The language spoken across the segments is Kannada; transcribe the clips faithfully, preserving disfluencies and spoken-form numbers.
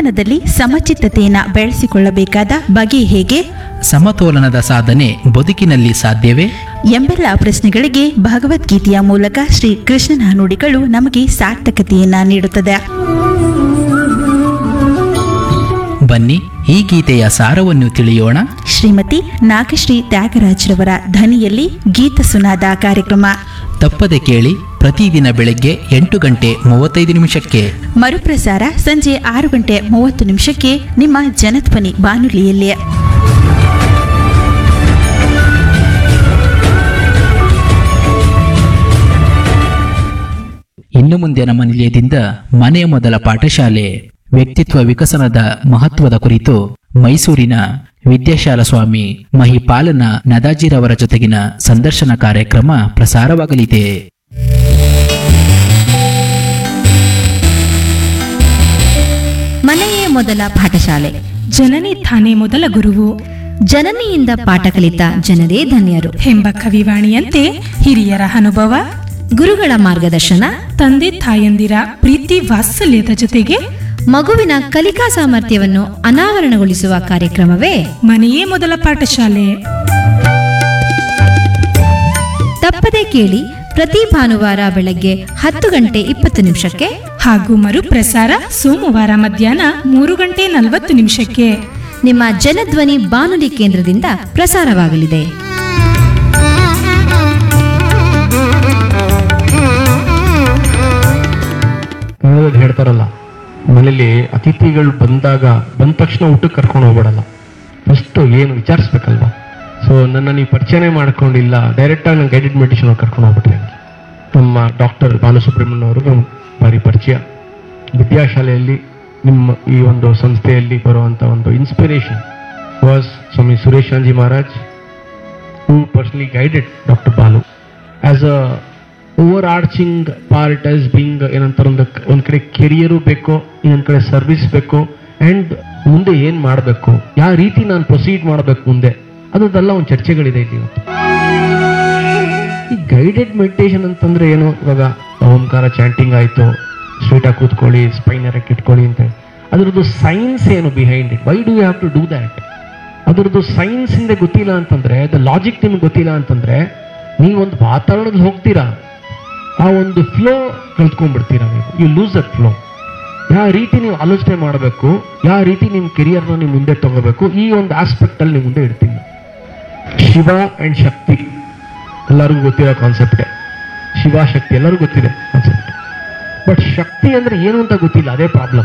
ಜೀವನದಲ್ಲಿ ಸಮಚಿತ್ತತೆಯನ್ನು ಬೆಳೆಸಿಕೊಳ್ಳಬೇಕಾದ ಬಗೆ ಹೇಗೆ? ಸಮತೋಲನದ ಸಾಧನೆ ಬದುಕಿನಲ್ಲಿ ಸಾಧ್ಯವೇ? ಎಂಬೆಲ್ಲ ಪ್ರಶ್ನೆಗಳಿಗೆ ಭಗವದ್ಗೀತೆಯ ಮೂಲಕ ಶ್ರೀ ಕೃಷ್ಣನ ನುಡಿಗಳು ನಮಗೆ ಸಾರ್ಥಕತೆಯನ್ನ ನೀಡುತ್ತದೆ. ಬನ್ನಿ ಈ ಗೀತೆಯ ಸಾರವನ್ನು ತಿಳಿಯೋಣ. ಶ್ರೀಮತಿ ನಾಗಶ್ರೀ ತ್ಯಾಗರಾಜ್ರವರ ಧ್ವನಿಯಲ್ಲಿ ಗೀತ ಸುನಾದ ಕಾರ್ಯಕ್ರಮ ತಪ್ಪದೆ ಕೇಳಿ, ಪ್ರತಿದಿನ ಬೆಳಗ್ಗೆ ಎಂಟು ಗಂಟೆ ಮೂವತ್ತೈದು ನಿಮಿಷಕ್ಕೆ, ಮರುಪ್ರಸಾರ ಸಂಜೆ ಆರು ಗಂಟೆ ಮೂವತ್ತು ನಿಮಿಷಕ್ಕೆ ನಿಮ್ಮ ಜನಧ್ವನಿ ಬಾನುಲಿಯಲ್ಲಿ. ಇನ್ನು ಮುಂದೆ ನಮ್ಮ ನಿಲಯದಿಂದ ಮನೆಯ ಮೊದಲ ಪಾಠಶಾಲೆ ವ್ಯಕ್ತಿತ್ವ ವಿಕಸನದ ಮಹತ್ವದ ಕುರಿತು ಮೈಸೂರಿನ ವಿದ್ಯಾಶಾಲಾ ಸ್ವಾಮಿ ಮಹಿಪಾಲನ ನದಾಜಿರವರ ಜೊತೆಗಿನ ಸಂದರ್ಶನ ಕಾರ್ಯಕ್ರಮ ಪ್ರಸಾರವಾಗಲಿದೆ. ಮನೆಯೇ ಮೊದಲ ಪಾಠಶಾಲೆ, ಜನನಿ ತಾನೇ ಮೊದಲ ಗುರುವು, ಜನನಿಯಿಂದ ಪಾಠ ಕಲಿತ ಜನರೇ ಧನ್ಯರು ಎಂಬ ಕವಿವಾಣಿಯಂತೆ ಹಿರಿಯರ ಅನುಭವ, ಗುರುಗಳ ಮಾರ್ಗದರ್ಶನ, ತಂದೆ ತಾಯಂದಿರ ಪ್ರೀತಿ ವಾತ್ಸಲ್ಯದ ಜೊತೆಗೆ ಮಗುವಿನ ಕಲಿಕಾ ಸಾಮರ್ಥ್ಯವನ್ನು ಅನಾವರಣಗೊಳಿಸುವ ಕಾರ್ಯಕ್ರಮವೇ ಮನೆಯೇ ಮೊದಲ ಪಾಠಶಾಲೆ. ತಪ್ಪದೆ ಕೇಳಿ, ಪ್ರತಿ ಭಾನುವಾರ ಬೆಳಗ್ಗೆ ಹತ್ತು ಗಂಟೆ ಇಪ್ಪತ್ತು ನಿಮಿಷಕ್ಕೆ ಹಾಗೂ ಮರುಪ್ರಸಾರ ಸೋಮವಾರ ಮಧ್ಯಾಹ್ನ ಮೂರು ಗಂಟೆ ನಲವತ್ತು ನಿಮಿಷಕ್ಕೆ ನಿಮ್ಮ ಜನಧ್ವನಿ ಬಾನುಲಿ ಕೇಂದ್ರದಿಂದ ಪ್ರಸಾರವಾಗಲಿದೆ. ಕನ್ನಡದಲ್ಲಿ ಹೇಳ್ತಾರಲ್ಲ, ಮನೇಲಿ ಅತಿಥಿಗಳು ಬಂದಾಗ ಬಂದ ತಕ್ಷಣ ಊಟಕ್ಕೆ ಕರ್ಕೊಂಡು ಹೋಗ್ಬೇಡಲ್ಲ, ಫಸ್ಟ್ ಏನು ವಿಚಾರಿಸ್ಬೇಕಲ್ವಾ. ಸೊ ನನ್ನ ನೀವು ಪರಿಚಯನೇ ಮಾಡ್ಕೊಂಡಿಲ್ಲ, ಡೈರೆಕ್ಟಾಗಿ ನಾನು ಗೈಡೆಡ್ ಮೆಡಿಟೇಷನ್ ಕರ್ಕೊಂಡು ಹೋಗ್ಬಿಟ್ರೆ. ನಮ್ಮ ಡಾಕ್ಟರ್ ಬಾಲಸುಬ್ರಹ್ಮಣ್ಯ ಅವರು ನಮ್ಮ ಭಾರಿ ಪರಿಚಯ. ವಿದ್ಯಾಶಾಲೆಯಲ್ಲಿ ನಿಮ್ಮ ಈ ಒಂದು ಸಂಸ್ಥೆಯಲ್ಲಿ ಬರುವಂಥ ಒಂದು inspiration was Swami ಸುರೇಶಾಂಜಿ Maharaj, who personally guided doctor Balu as a over arching part as being ಏನಂತಾರೆ, ಒಂದು ಒಂದು ಕಡೆ ಕೆರಿಯರು ಬೇಕು, ಇನ್ನೊಂದು ಕಡೆ ಸರ್ವಿಸ್ ಬೇಕು, ಆ್ಯಂಡ್ ಮುಂದೆ ಏನು ಮಾಡಬೇಕು, ಯಾವ ರೀತಿ ನಾನು ಪ್ರೊಸೀಡ್ ಮಾಡಬೇಕು ಮುಂದೆ, ಅದೆಲ್ಲ ಒಂದು ಚರ್ಚೆಗಳಿದೆ ಇಲ್ಲಿ ಇವತ್ತು. ಈ ಗೈಡೆಡ್ ಮೆಡಿಟೇಷನ್ ಅಂತಂದ್ರೆ ಏನು? ಇವಾಗ ಓಂಕಾರ ಚಾಂಟಿಂಗ್ ಆಯಿತು, ಸ್ಟ್ರೈಟಾಗಿ ಕೂತ್ಕೊಳ್ಳಿ, ಸ್ಪೈನ್ ಎರಕ್ಕೆ ಇಟ್ಕೊಳ್ಳಿ ಅಂತ, ಅದರದ್ದು ಸೈನ್ಸ್ ಏನು behind it? Why do you have to do that? ಅದರದ್ದು ಸೈನ್ಸ್ ಹಿಂದೆ ಗೊತ್ತಿಲ್ಲ ಅಂತಂದ್ರೆ, ದ ಲಾಜಿಕ್ ನಿಮ್ಗೆ ಗೊತ್ತಿಲ್ಲ ಅಂತಂದ್ರೆ, ನೀವೊಂದು ವಾತಾವರಣದಲ್ಲಿ ಹೋಗ್ತೀರಾ, ಆ ಒಂದು ಫ್ಲೋ ಕಲ್ತ್ಕೊಂಡ್ಬಿಡ್ತೀರಾ ನೀವು. You lose that flow. ಯಾವ ರೀತಿ ನೀವು ಆಲೋಚನೆ ಮಾಡಬೇಕು, ಯಾವ ರೀತಿ ನಿಮ್ಮ ಕೆರಿಯರ್ನ ನೀವು ಮುಂದೆ ತಗೋಬೇಕು, ಈ ಒಂದು ಆಸ್ಪೆಕ್ಟ್ ಅಲ್ಲಿ ನೀವು ಮುಂದೆ ಇಡ್ತೀನಿ. ಶಿವ ಅಂಡ್ ಶಕ್ತಿ ಎಲ್ಲರಿಗೂ ಗೊತ್ತಿರೋ ಕಾನ್ಸೆಪ್ಟೇ. ಶಿವ ಶಕ್ತಿ ಎಲ್ಲರಿಗೂ ಗೊತ್ತಿದೆ ಕಾನ್ಸೆಪ್ಟ್. ಬಟ್ ಶಕ್ತಿ ಅಂದ್ರೆ ಏನು ಅಂತ ಗೊತ್ತಿಲ್ಲ, ಅದೇ problem.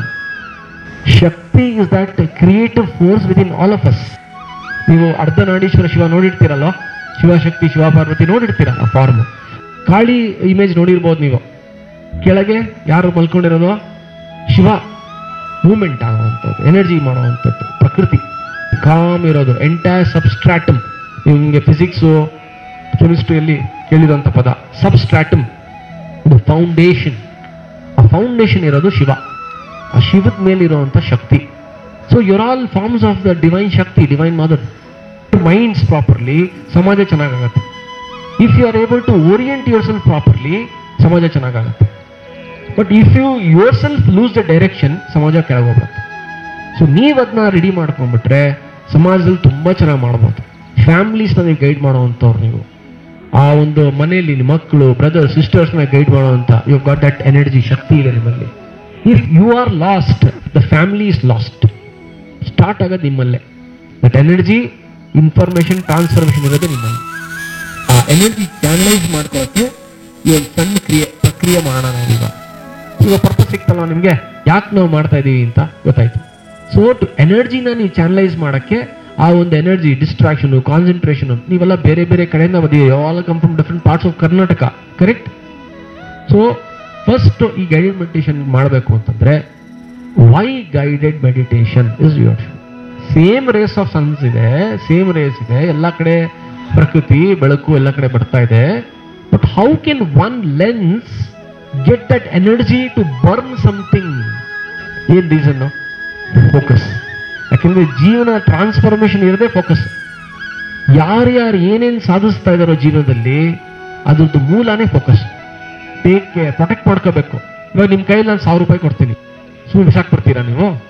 Shakti is that creative force with in all of us. ನೀವು ಅರ್ಧನಾಡೀಶ್ವರ ಶಿವ ನೋಡಿರ್ತೀರಲ್ವ, ಶಿವಶಕ್ತಿ ಶಿವ ಪಾರ್ವತಿ ನೋಡಿರ್ತೀರ ಆ ಫಾರ್ಮ್. ಕಾಳಿ ಇಮೇಜ್ ನೋಡಿರ್ಬೋದು ನೀವು. ಕೆಳಗೆ ಯಾರು ಮಲ್ಕೊಂಡಿರೋದು? ಶಿವ ಮೂವ್ಮೆಂಟ್ ಆಗುವಂಥದ್ದು, ಎನರ್ಜಿ ಮಾಡುವಂಥದ್ದು, ಪ್ರಕೃತಿ ಕಾಮ್ ಇರೋದು, ಎಂಟೈರ್ ಸಬ್ಸ್ಟ್ರಾಟಮ್. ನಿಮಗೆ ಫಿಸಿಕ್ಸು ಕೆಮಿಸ್ಟ್ರಿಯಲ್ಲಿ ಕೇಳಿರುವಂಥ ಪದ ಸಬ್ಸ್ಟ್ರಾಟಮ್, ಇದು ಫೌಂಡೇಶನ್. ಆ ಫೌಂಡೇಶನ್ ಇರೋದು ಶಿವ, ಆ ಶಿವದ ಮೇಲಿರುವಂಥ ಶಕ್ತಿ. So your all forms of the divine Shakti, divine mother. Minds properly ಸಮಾಜ ಚೆನ್ನಾಗಾಗತ್ತೆ. If you are able to orient your self properly, ಸಮಾಜ ಚೆನ್ನಾಗಾಗತ್ತೆ. But if you your self lose the direction, ಸಮಾಜ ಕೆಳಗೋಗ್ಬಿಡುತ್ತೆ. ಸೊ ನೀವು ಅದನ್ನ ರೆಡಿ ಮಾಡ್ಕೊಂಡ್ಬಿಟ್ರೆ ಸಮಾಜದಲ್ಲಿ ತುಂಬ ಚೆನ್ನಾಗಿ ಮಾಡ್ಬೋದು. ಫ್ಯಾಮಿಲೀಸ್ನ ನೀವು ಗೈಡ್ ಮಾಡೋವಂಥವ್ರು, ನೀವು ಆ ಒಂದು ಮನೆಯಲ್ಲಿ ನಿಮ್ಮ ಮಕ್ಕಳು ಬ್ರದರ್ ಸಿಸ್ಟರ್ಸ್ನ ಗೈಡ್ ಮಾಡೋವಂಥ, ಯು ಗಾಟ್ ದಟ್ ಎನರ್ಜಿ, ಶಕ್ತಿ ಇದೆ ನಿಮ್ಮಲ್ಲಿ. If you are last, the family is last. Start ಆಗೋದು ನಿಮ್ಮಲ್ಲೇ. ದಟ್ ಎನರ್ಜಿ ಇನ್ಫಾರ್ಮೇಶನ್ ಟ್ರಾನ್ಸ್ಫರ್ಮೇಷನ್ ಇರೋದು ನಿಮ್ಮಲ್ಲಿ. ಆ ಎನರ್ಜಿ ಚಾನಲೈಸ್ ಮಾಡ್ಕೊಳ್ಳೋಕ್ಕೆ ಈ ಒಂದು ಸಣ್ಣ ಕ್ರಿಯೆ ಪ್ರಕ್ರಿಯೆ ಮಾಡೋಣ. ಈಗ ಈಗ ಪರ್ಪಸ್ ಸಿಕ್ತಲ್ವ ನಿಮಗೆ, ಯಾಕೆ ನಾವು ಮಾಡ್ತಾ ಇದ್ದೀವಿ ಅಂತ ಗೊತ್ತಾಯ್ತು. ಸೊ ಟು ಎನರ್ಜಿನ ನೀವು ಚಾನಲೈಸ್ ಮಾಡೋಕ್ಕೆ, ಆ ಒಂದು ಎನರ್ಜಿ ಡಿಸ್ಟ್ರಾಕ್ಷನು, ಕಾನ್ಸಂಟ್ರೇಷನು, ನೀವೆಲ್ಲ ಬೇರೆ ಬೇರೆ ಕಡೆಯಿಂದ ಬಂದಿದ್ದೀವಿ. All come from different parts of Karnataka, correct? So first ಈ ಗೈಡೆಡ್ ಮೆಡಿಟೇಷನ್ ಮಾಡಬೇಕು ಅಂತಂದ್ರೆ, Y guided meditation is your same race of sons ಇದೆ, ಸೇಮ್ ರೇಸ್ ಇದೆ, ಎಲ್ಲ ಕಡೆ ಪ್ರಕೃತಿ ಬೆಳಕು ಎಲ್ಲ ಕಡೆ ಬರ್ತಾ ಇದೆ. But how can one lens get that energy to burn something? ಏನ್ ರೀಸನ್? ಫೋಕಸ್. ಯಾಕೆಂದ್ರೆ ಜೀವನ ಟ್ರಾನ್ಸ್ಫಾರ್ಮೇಶನ್ ಇರೋದೇ ಫೋಕಸ್. ಯಾರ್ಯಾರು ಏನೇನು ಸಾಧಿಸ್ತಾ ಇದಾರೋ ಜೀವನದಲ್ಲಿ, ಅದ್ರದ್ದು ಮೂಲನೇ ಫೋಕಸ್. ಟೇಕ್ ಕೇರ್, ಪ್ರೊಟೆಕ್ಟ್ ಮಾಡ್ಕೋಬೇಕು. ಇವಾಗ ನಿಮ್ಮ ಕೈಯಲ್ಲಿ ನಾನು ಸಾವಿರ ರೂಪಾಯಿ ಕೊಡ್ತೀನಿ, ಸುಮ್ಮನೆ ಬಿಸಾಕ್ ಬರ್ತೀರಾ ನೀವು?